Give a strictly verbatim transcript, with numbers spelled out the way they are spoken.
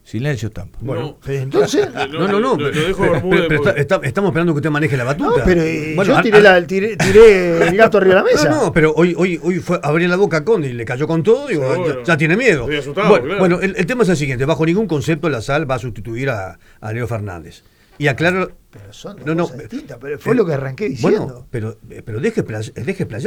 Silencio estampa. Bueno, No. pero entonces. No, no, no. Lo, lo dejo pero- Bermúdez pero- pero por- está- está- estamos esperando que usted maneje la batuta. No, pero eh, Bueno, yo a- tiré, a- la, tiré, tiré el gato arriba de la mesa. No, no, pero hoy, hoy, hoy fue a abrir la boca a Conde y le cayó con todo, digo, Seguro. ya, ya tiene miedo. Estoy asustado, bueno, claro. bueno, el, el tema es el siguiente, bajo ningún concepto la Sal va a sustituir a, a Leo Fernández. Y aclaro. Pero son dos No, no, cosas distintas, pero fue eh, lo que arranqué diciendo. Bueno, pero, pero deje, play- deje playar.